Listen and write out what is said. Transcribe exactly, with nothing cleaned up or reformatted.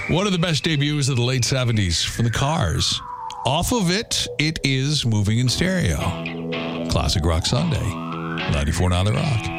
One of the best debuts of the late seventies from the Cars. Off of it, it is Moving in Stereo. Classic Rock Sunday. ninety-four point nine The Rock.